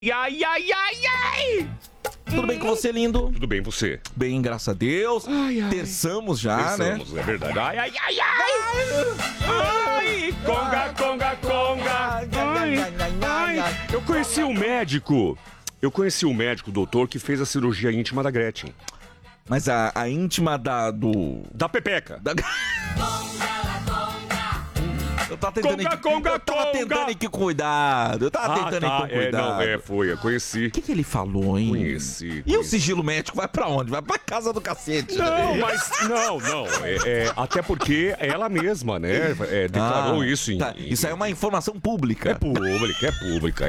Ai, ai, ai, ai! Tudo bem com você, lindo? Tudo bem, você? Bem, graças a Deus. Ai, ai. Terçamos já, Pensamos, né? é verdade. Ai, ai, ai, ai! Ai, conga, conga, conga! Ai, eu conheci um médico. Doutor, que fez a cirurgia íntima da Gretchen. Mas a íntima Da Pepeca. Eu tava tentando aqui cuidado. Eu tava tentando aqui com cuidado. Eu conheci. O que ele falou, hein? Conheci. E o sigilo médico vai pra onde? Vai pra casa do cacete. Não, mas não. Até porque ela mesma, né? Declarou isso. Isso aí é uma informação pública. É pública.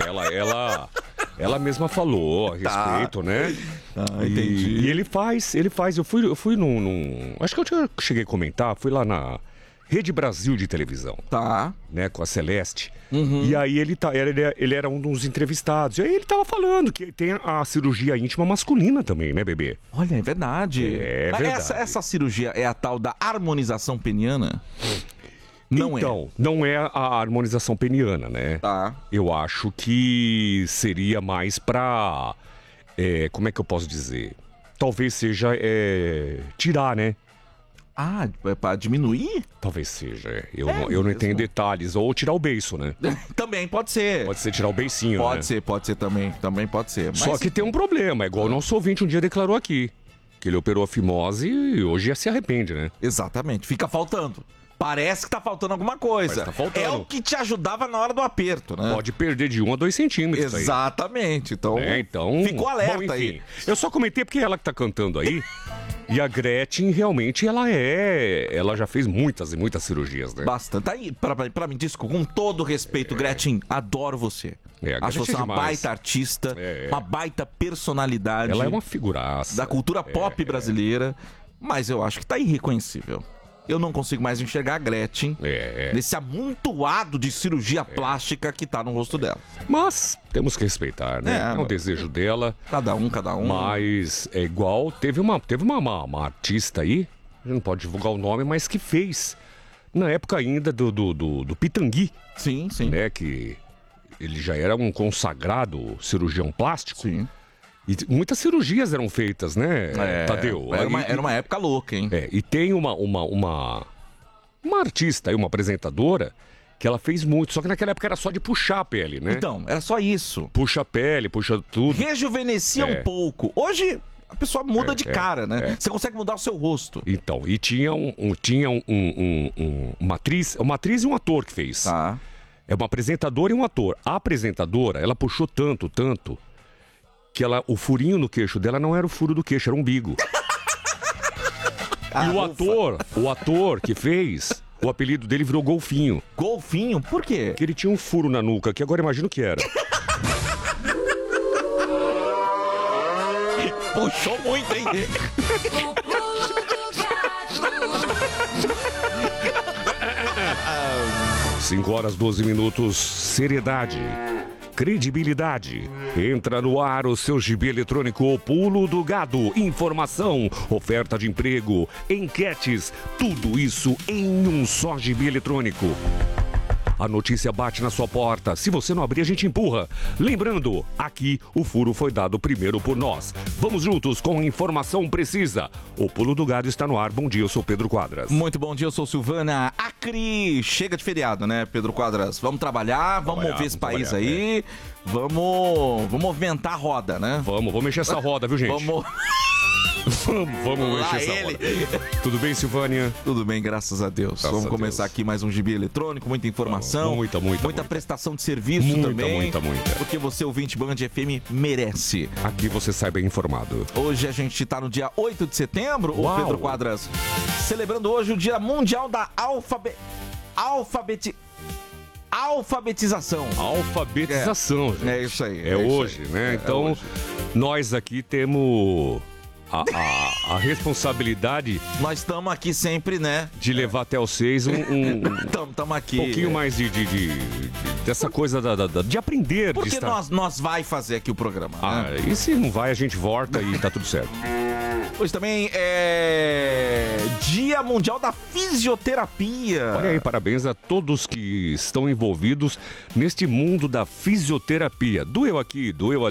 Ela mesma falou a respeito, né? Entendi. E ele faz. Eu fui num. Acho que eu cheguei a comentar, fui lá na Rede Brasil de televisão. Tá. Né, com a Celeste. E aí ele era um dos entrevistados. E aí ele tava falando que tem a cirurgia íntima masculina também, né, bebê? Olha, é verdade. É Mas verdade. Essa cirurgia é a tal da harmonização peniana? Não é a harmonização peniana, né? Tá. Eu acho que seria mais pra... como é que eu posso dizer? Talvez seja tirar, né? Ah, é pra diminuir? Talvez seja. Eu não entendo detalhes. Ou tirar o beiço, né? Também pode ser. Pode ser tirar o beicinho, né? Pode ser também. Também pode ser. Mas... Só que tem um problema. Igual o nosso ouvinte um dia declarou aqui. Que ele operou a fimose e hoje se arrepende, né? Exatamente. Fica faltando. Parece que tá faltando alguma coisa. Mas tá faltando. É o que te ajudava na hora do aperto, né? Pode perder de 1 a 2 centímetros. Exatamente. Então, então ficou alerta. Bom, enfim, aí. Eu só comentei porque ela que tá cantando aí. E a Gretchen, realmente, ela já fez muitas e muitas cirurgias, né? Bastante. Aí, pra mim, desculpa, com todo respeito, Gretchen, adoro você. A Acho você uma baita artista, uma baita personalidade. Ela é uma figuraça. Da cultura pop brasileira, mas eu acho que tá irreconhecível. Eu não consigo mais enxergar a Gretchen nesse amontoado de cirurgia plástica que tá no rosto dela. Mas temos que respeitar, né? É um desejo dela. Cada um. Mas é igual, teve uma artista aí, a gente não pode divulgar o nome, mas que fez, na época ainda do Pitangui. Sim. Né? Que ele já era um consagrado cirurgião plástico. Sim. E muitas cirurgias eram feitas, né, Tadeu? Era uma época louca, hein? E tem uma artista aí, uma apresentadora, que ela fez muito, só que naquela época era só de puxar a pele, né? Então, era só isso. Puxa a pele, puxa tudo. Rejuvenescia um pouco. Hoje, a pessoa muda de cara, né? Você consegue mudar o seu rosto. Então, e tinha uma atriz e um ator que fez. Tá. É uma apresentadora e um ator. A apresentadora, ela puxou tanto, que o furinho no queixo dela não era o furo do queixo, era o umbigo. E o ator que fez, o apelido dele virou Golfinho. Golfinho? Por quê? Porque ele tinha um furo na nuca, que agora imagino que era. Puxou muito, hein? 5h12, seriedade. Credibilidade. Entra no ar o seu gibi eletrônico O Pulo do Gado. Informação, oferta de emprego, enquetes, tudo isso em um só gibi eletrônico. A notícia bate na sua porta. Se você não abrir, a gente empurra. Lembrando, aqui o furo foi dado primeiro por nós. Vamos juntos com informação precisa. O Pulo do Gado está no ar. Bom dia, eu sou Pedro Quadras. Muito bom dia, eu sou Silvana Acri. Chega de feriado, né, Pedro Quadras? Vamos trabalhar, vamos mover esse país aí. Vamos movimentar a roda, né? Vamos mexer essa roda, viu, gente? Vamos mexer essa roda. Tudo bem, Silvânia? Tudo bem, graças a Deus. Vamos começar aqui mais um gibi eletrônico, muita informação. Muita prestação de serviço também. Muita. Porque você, ouvinte Band FM, merece. Aqui você sai bem informado. Hoje a gente tá no dia 8 de setembro, o Pedro Quadras, celebrando hoje o Dia Mundial da Alfabetização. Alfabetização, gente. É isso aí. É hoje, né? Então, hoje. Nós aqui temos a responsabilidade. Nós estamos aqui sempre, né? De levar até vocês Estamos aqui. Um pouquinho mais dessa coisa de aprender. Porque nós vai fazer aqui o programa. E se não vai, a gente volta e tá tudo certo. Hoje também é Dia Mundial da Fisioterapia. Olha aí, parabéns a todos que estão envolvidos neste mundo da fisioterapia. Doeu aqui, doeu ali.